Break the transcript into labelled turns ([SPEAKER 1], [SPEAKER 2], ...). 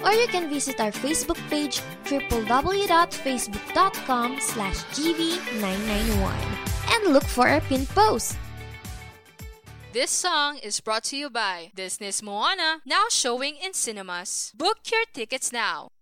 [SPEAKER 1] Or you can visit our Facebook page, www.facebook.com/GV991, and look for our pinned post.
[SPEAKER 2] This song is brought to you by Disney's Moana, now showing in cinemas. Book your tickets now.